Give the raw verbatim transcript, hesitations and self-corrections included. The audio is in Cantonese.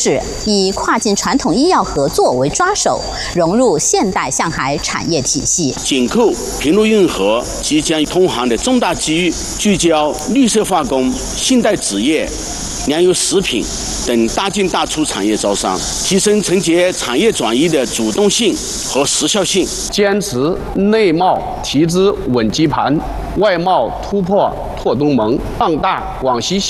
势，以跨境传统医药合作为抓手，融入现代象海产业体系。 紧扣平陆运河即将通航的重大机遇，聚焦绿色化工、现代纸业、粮油食品等大进大出产业招商，提升承接产业转移的主动性和时效性。 坚持内贸提质稳基盘，外贸突破拓东盟，放大广西